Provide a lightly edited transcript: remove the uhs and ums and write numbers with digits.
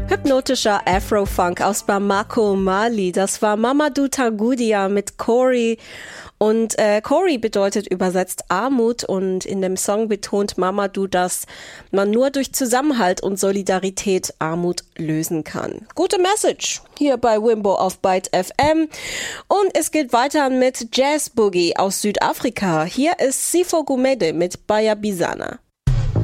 Hypnotischer Afro-Funk aus Bamako, Mali. Das war Mamadou Tangudia mit Kori. Und Kori bedeutet übersetzt Armut und in dem Song betont Mamadou, dass man nur durch Zusammenhalt und Solidarität Armut lösen kann. Gute Message hier bei Wimbo auf Byte FM. Und es geht weiter mit Jazz Boogie aus Südafrika. Hier ist Sifo Gumede mit Bayabizana.